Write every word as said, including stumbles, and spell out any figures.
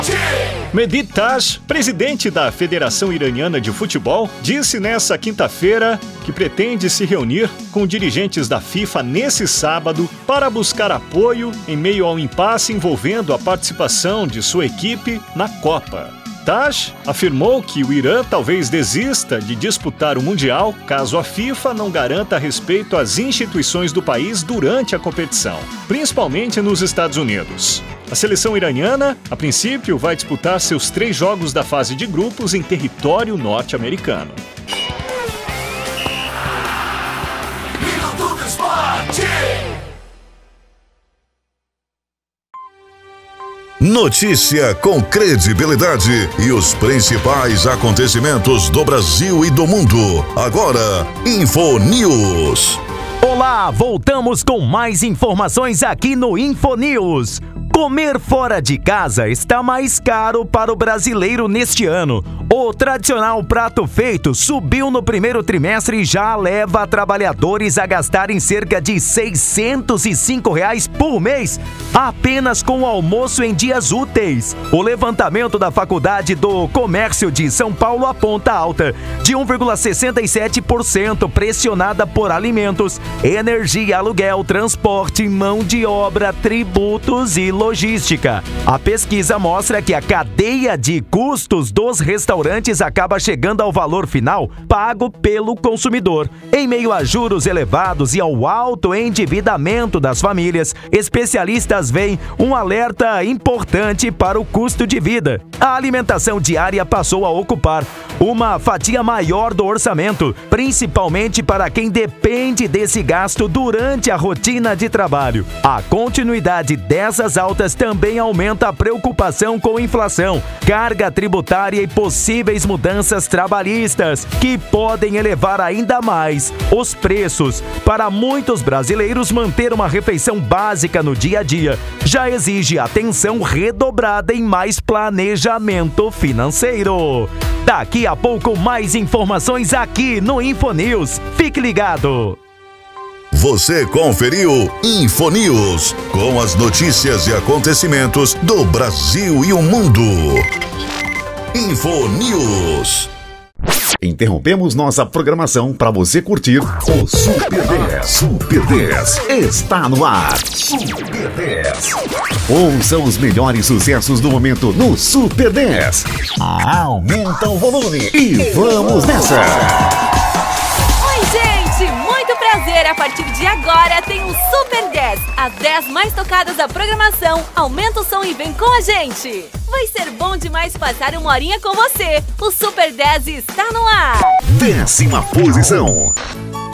Mehdi Taj, presidente da Federação Iraniana de Futebol, disse nesta quinta-feira que pretende se reunir com dirigentes da FIFA nesse sábado para buscar apoio em meio ao impasse envolvendo a participação de sua equipe na Copa. Taj afirmou que o Irã talvez desista de disputar o Mundial caso a FIFA não garanta respeito às instituições do país durante a competição, principalmente nos Estados Unidos. A seleção iraniana, a princípio, vai disputar seus três jogos da fase de grupos em território norte-americano. Notícia com credibilidade e os principais acontecimentos do Brasil e do mundo. Agora, InfoNews. Olá, voltamos com mais informações aqui no InfoNews. Comer fora de casa está mais caro para o brasileiro neste ano. O tradicional prato feito subiu no primeiro trimestre e já leva trabalhadores a gastarem cerca de seiscentos e cinco reais por mês apenas com o almoço em dias úteis. O levantamento da Faculdade do Comércio de São Paulo aponta alta de um vírgula sessenta e sete por cento pressionada por alimentos, energia, aluguel, transporte, mão de obra, tributos e logística. A pesquisa mostra que a cadeia de custos dos restaurantes acaba chegando ao valor final pago pelo consumidor. Em meio a juros elevados e ao alto endividamento das famílias, especialistas veem um alerta importante para o custo de vida. A alimentação diária passou a ocupar uma fatia maior do orçamento, principalmente para quem depende desse gasto durante a rotina de trabalho. A continuidade dessas altas também aumenta a preocupação com inflação, carga tributária e possíveis mudanças trabalhistas, que podem elevar ainda mais os preços. Para muitos brasileiros, manter uma refeição básica no dia a dia já exige atenção redobrada e mais planejamento financeiro. Daqui a pouco, mais informações aqui no InfoNews. Fique ligado! Você conferiu InfoNews, com as notícias e acontecimentos do Brasil e o mundo. InfoNews. Interrompemos nossa programação para você curtir o Super dez. Super dez está no ar. Super dez. Ouça os melhores sucessos do momento no Super dez. Aumenta o volume e vamos nessa. Oi, gente! Muito prazer! A partir de agora tem o Super dez. As dez mais tocadas da programação. Aumenta o som e vem com a gente! Vai ser bom demais passar uma horinha com você. O Super dez está no ar. Décima posição.